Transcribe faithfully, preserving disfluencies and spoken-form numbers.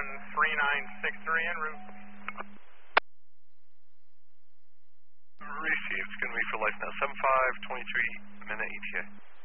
one three nine six three en route. Received. It's going to be for life now. seven five twenty-three minute E T A.